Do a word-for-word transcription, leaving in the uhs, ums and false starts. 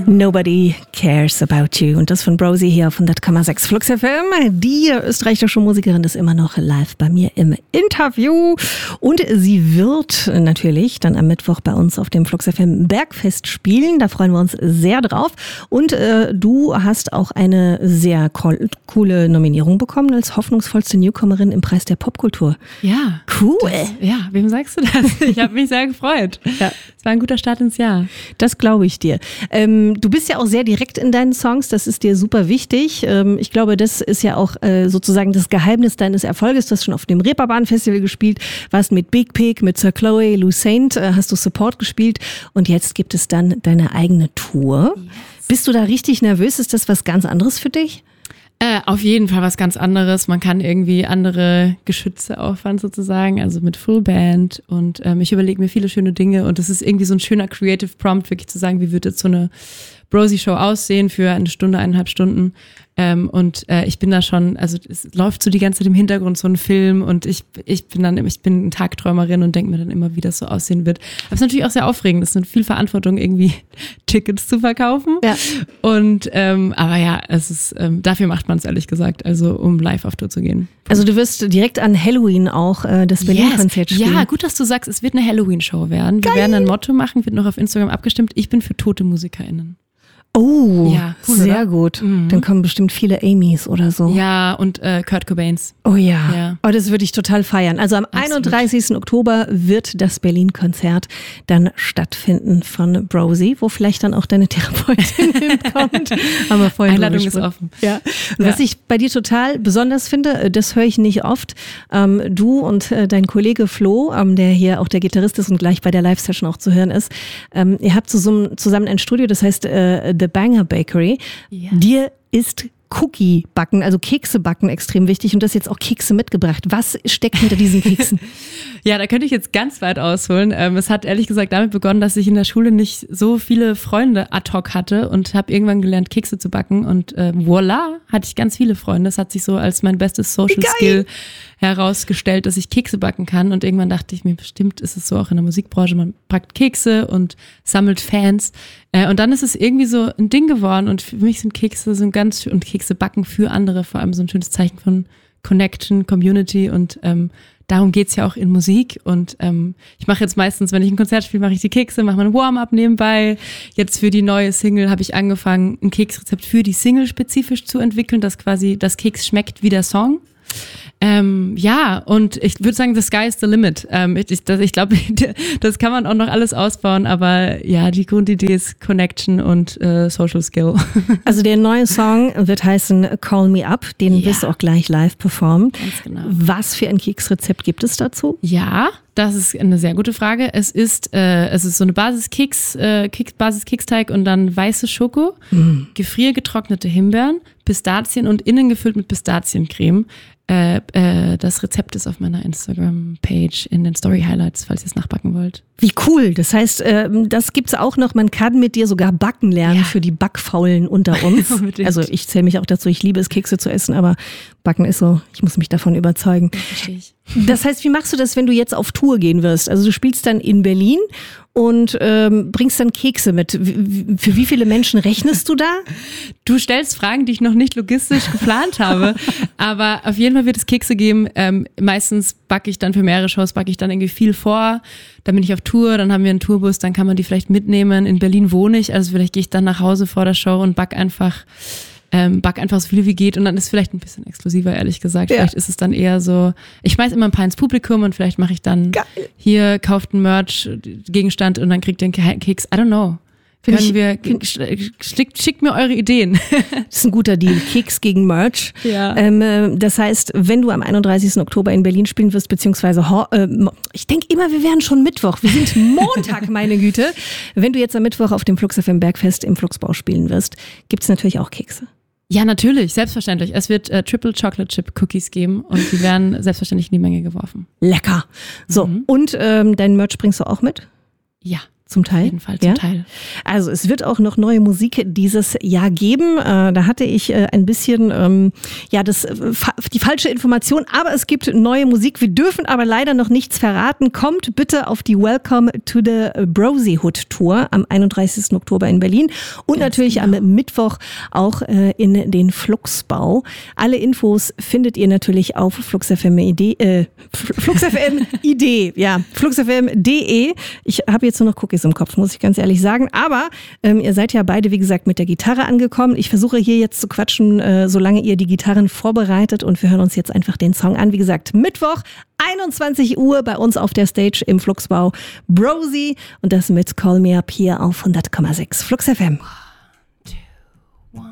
Nobody Cares About You. Und das von Brosi hier von hundert Komma sechs Flux F M. Die österreichische Musikerin ist immer noch live bei mir im Interview. Und sie wird natürlich dann am Mittwoch bei uns auf dem Flux F M Bergfest spielen. Da freuen wir uns sehr drauf. Und äh, du hast auch eine sehr co- coole Nominierung bekommen als hoffnungsvollste Newcomerin im Preis der Popkultur. Ja. Cool. Das, ja, wem sagst du das? Ich habe mich sehr gefreut. Ja. Es war ein guter Start ins Jahr. Das glaube ich dir. Ähm, du bist ja auch sehr direkt in deinen Songs, das ist dir super wichtig. Ähm, ich glaube, das ist ja auch äh, sozusagen das Geheimnis deines Erfolges. Du hast schon auf dem Reeperbahn Festival gespielt, warst mit Big Pig, mit Sir Chloe, Lou Saint, äh, hast du Support gespielt und jetzt gibt es dann deine eigene Tour. Yes. Bist du da richtig nervös? Ist das was ganz anderes für dich? Äh, auf jeden Fall was ganz anderes. Man kann irgendwie andere Geschütze auffahren sozusagen, also mit Fullband und ähm, ich überlege mir viele schöne Dinge und es ist irgendwie so ein schöner Creative Prompt, wirklich zu sagen, wie wird jetzt so eine Brosi-Show aussehen für eine Stunde, eineinhalb Stunden. Ähm, und äh, ich bin da schon, also es läuft so die ganze Zeit im Hintergrund so ein Film und ich ich bin dann, ich bin eine Tagträumerin und denke mir dann immer, wie das so aussehen wird. Aber es ist natürlich auch sehr aufregend, es ist viel Verantwortung, irgendwie Tickets zu verkaufen. Ja. Und ähm, aber ja, es ist ähm, dafür macht man es ehrlich gesagt, also um live auf Tour zu gehen. Also du wirst direkt an Halloween auch äh, das Berlin-Konzert yes. spielen. Ja, gut, dass du sagst, es wird eine Halloween-Show werden. Geil. Wir werden ein Motto machen, wird noch auf Instagram abgestimmt. Ich bin für tote MusikerInnen. Oh, ja, cool, sehr oder? gut. Mhm. Dann kommen bestimmt viele Amys oder so. Ja, und äh, Kurt Cobains. Oh ja. ja. Oh, das würde ich total feiern. Also am Absolut. einunddreißigsten Oktober wird das Berlin-Konzert dann stattfinden von Brosi, wo vielleicht dann auch deine Therapeutin hinkommt. Haben wir vorhin Einladung ist offen. Ja. Und was ja. ich bei dir total besonders finde, das höre ich nicht oft, ähm, du und äh, dein Kollege Flo, ähm, der hier auch der Gitarrist ist und gleich bei der Live-Session auch zu hören ist, ähm, ihr habt zusammen, zusammen ein Studio, das heißt äh, The Banger Bakery. Yes. Dir ist Cookie backen, also Kekse backen extrem wichtig und du hast jetzt auch Kekse mitgebracht. Was steckt hinter diesen Keksen? Ja, da könnte ich jetzt ganz weit ausholen. Ähm, es hat ehrlich gesagt damit begonnen, dass ich in der Schule nicht so viele Freunde ad hoc hatte und habe irgendwann gelernt, Kekse zu backen und äh, voilà, hatte ich ganz viele Freunde. Das hat sich so als mein bestes Social Skill herausgestellt, dass ich Kekse backen kann und irgendwann dachte ich mir, bestimmt ist es so auch in der Musikbranche, man backt Kekse und sammelt Fans äh, und dann ist es irgendwie so ein Ding geworden und für mich sind Kekse so ein ganz, und Kekse backen für andere vor allem so ein schönes Zeichen von Connection, Community und ähm, darum geht's ja auch in Musik und ähm, ich mache jetzt meistens, wenn ich ein Konzert spiele, mache ich die Kekse, mache mein Warm-up nebenbei. Jetzt für die neue Single habe ich angefangen, ein Keksrezept für die Single spezifisch zu entwickeln, dass quasi das Keks schmeckt wie der Song. Ähm, ja, und ich würde sagen, the sky is the limit. Ähm, ich ich glaube, das kann man auch noch alles ausbauen, aber ja, die Grundidee ist Connection und äh, Social Skill. Also der neue Song wird heißen Call Me Up, den ja. wirst du auch gleich live performen. Ganz genau. Was für ein Keksrezept gibt es dazu? Ja, das ist eine sehr gute Frage. Es ist, äh, es ist so eine Basis-Keks, äh, Keks, Basis-Keksteig und dann weiße Schoko, mm. gefriergetrocknete Himbeeren, Pistazien und innen gefüllt mit Pistaziencreme. Äh, äh, das Rezept ist auf meiner Instagram-Page in den Story-Highlights, falls ihr es nachbacken wollt. Wie cool. Das heißt, äh, das gibt's auch noch. Man kann mit dir sogar backen lernen ja. für die Backfaulen unter uns. Also ich zähle mich auch dazu. Ich liebe es, Kekse zu essen, aber Backen ist so, ich muss mich davon überzeugen. Ja, verstehe ich. Das heißt, wie machst du das, wenn du jetzt auf Tour gehen wirst? Also du spielst dann in Berlin und ähm, bringst dann Kekse mit. Für wie viele Menschen rechnest du da? Du stellst Fragen, die ich noch nicht logistisch geplant habe. Aber auf jeden Fall wird es Kekse geben. Ähm, meistens backe ich dann für mehrere Shows, backe ich dann irgendwie viel vor. Dann bin ich auf Tour, dann haben wir einen Tourbus, dann kann man die vielleicht mitnehmen. In Berlin wohne ich, also vielleicht gehe ich dann nach Hause vor der Show und back einfach Ähm, back einfach so viel wie geht und dann ist es vielleicht ein bisschen exklusiver, ehrlich gesagt. Ja. Vielleicht ist es dann eher so, ich schmeiß immer ein paar ins Publikum und vielleicht mache ich dann Geil. Hier, kauft einen Merch-Gegenstand und dann kriegt ihr einen Keks. I don't know. Können ich, wir, schickt, schickt mir eure Ideen. Das ist ein guter Deal. Keks gegen Merch. Ja. Ähm, das heißt, wenn du am einunddreißigsten Oktober in Berlin spielen wirst, beziehungsweise, äh, ich denke immer, wir wären schon Mittwoch. Wir sind Montag, meine Güte. Wenn du jetzt am Mittwoch auf dem Flux F M Bergfest im Fluxbau spielen wirst, gibt es natürlich auch Kekse. Ja, natürlich, selbstverständlich. Es wird äh, Triple Chocolate Chip Cookies geben und die werden selbstverständlich in die Menge geworfen. Lecker. So, mhm. und ähm, dein Merch bringst du auch mit? Ja. Zum Teil? Auf jeden Fall, zum ja? Teil. Also es wird auch noch neue Musik dieses Jahr geben. Äh, da hatte ich äh, ein bisschen ähm, ja das äh, fa- die falsche Information, aber es gibt neue Musik. Wir dürfen aber leider noch nichts verraten. Kommt bitte auf die Welcome to the Brosyhood Tour am einunddreißigsten Oktober in Berlin und Ganz natürlich genau. am Mittwoch auch äh, in den Fluxbau. Alle Infos findet ihr natürlich auf FluxFM Idee, äh, FluxFM Idee, ja, FluxFM punkt de. Ich habe jetzt nur noch Cookies im Kopf, muss ich ganz ehrlich sagen. Aber ähm, ihr seid ja beide, wie gesagt, mit der Gitarre angekommen. Ich versuche hier jetzt zu quatschen, äh, solange ihr die Gitarren vorbereitet. Und wir hören uns jetzt einfach den Song an. Wie gesagt, Mittwoch, einundzwanzig Uhr bei uns auf der Stage im Fluxbau. Brosy und das mit Call Me Up hier auf hundert Komma sechs FluxFM.